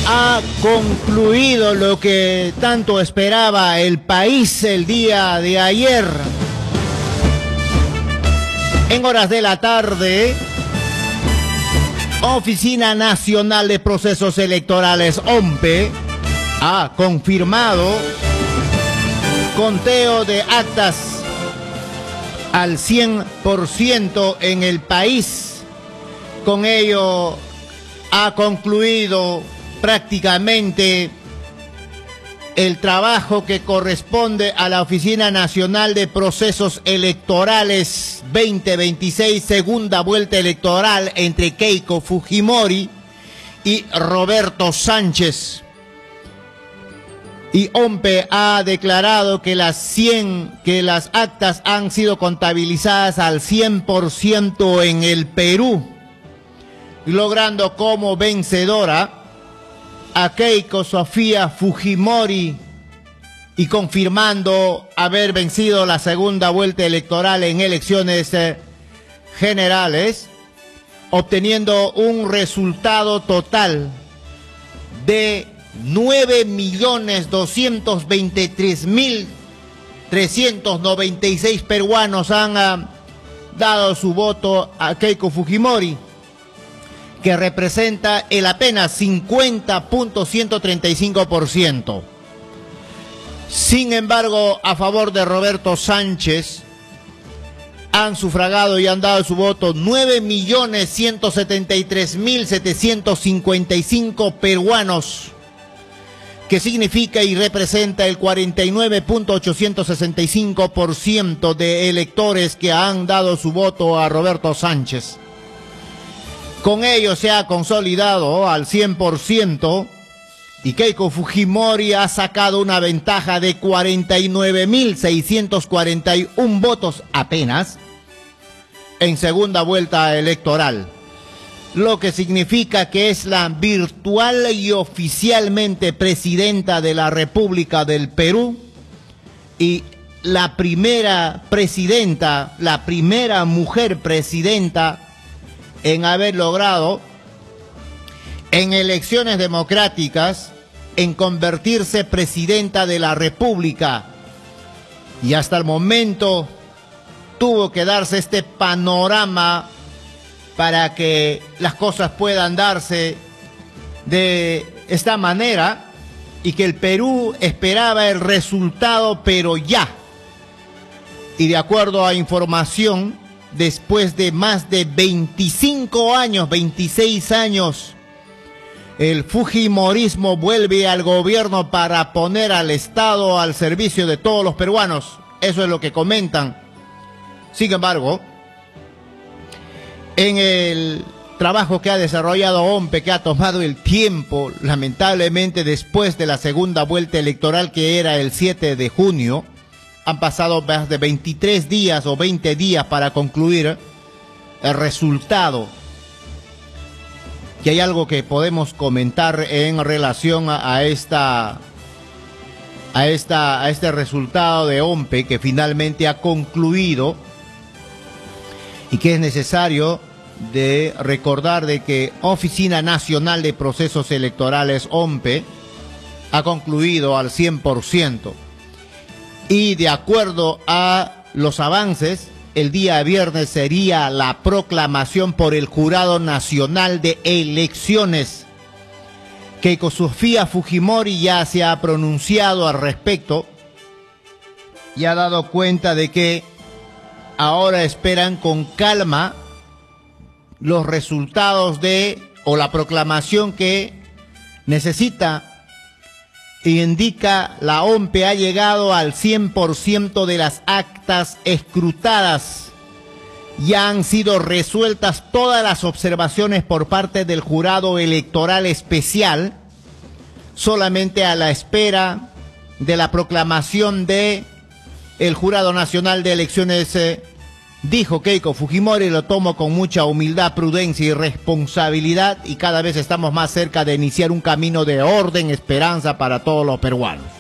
Ha concluido lo que tanto esperaba el país el día de ayer. En horas de la tarde, Oficina Nacional de Procesos Electorales, OMPE, ha confirmado conteo de actas al 100% en el país. Con ello ha concluido prácticamente el trabajo que corresponde a la Oficina Nacional de Procesos Electorales 2026, segunda vuelta electoral entre Keiko Fujimori y Roberto Sánchez. Y OMPE ha declarado que las actas han sido contabilizadas al 100% en el Perú, logrando como vencedora a Keiko Sofía Fujimori y confirmando haber vencido la segunda vuelta electoral en elecciones generales, obteniendo un resultado total de 9.223.396 peruanos han dado su voto a Keiko Fujimori, que representa el apenas 50.135%. Sin embargo, a favor de Roberto Sánchez han sufragado y han dado su voto 9.173.755 peruanos, que significa y representa el 49.865% de electores que han dado su voto a Roberto Sánchez. Con ello se ha consolidado al 100% y Keiko Fujimori ha sacado una ventaja de 49.641 votos apenas en segunda vuelta electoral, lo que significa que es la virtual y oficialmente presidenta de la República del Perú y la primera presidenta, la primera mujer presidenta en haber logrado en elecciones democráticas en convertirse presidenta de la República. Y hasta el momento tuvo que darse este panorama para que las cosas puedan darse de esta manera y que el Perú esperaba el resultado, pero ya. Y de acuerdo a información, después de más de 25 años, 26 años, el fujimorismo vuelve al gobierno para poner al Estado al servicio de todos los peruanos. Eso es lo que comentan. Sin embargo, en el trabajo que ha desarrollado OMPE, que ha tomado el tiempo, lamentablemente después de la segunda vuelta electoral, que era el 7 de junio, han pasado más de 23 días o 20 días para concluir el resultado. Y hay algo que podemos comentar en relación a este resultado de OMPE, que finalmente ha concluido, y que es necesario de recordar de que Oficina Nacional de Procesos Electorales, OMPE, ha concluido al 100%. Y de acuerdo a los avances, el día viernes sería la proclamación por el Jurado Nacional de Elecciones. Keiko Sofía Fujimori ya se ha pronunciado al respecto y ha dado cuenta de que ahora esperan con calma los resultados o la proclamación que necesita. Y indica, la OMPE ha llegado al 100% de las actas escrutadas. Ya han sido resueltas todas las observaciones por parte del Jurado Electoral Especial, solamente a la espera de la proclamación de el Jurado Nacional de Elecciones. Dijo Keiko Fujimori: lo tomo con mucha humildad, prudencia y responsabilidad, y cada vez estamos más cerca de iniciar un camino de orden, esperanza para todos los peruanos.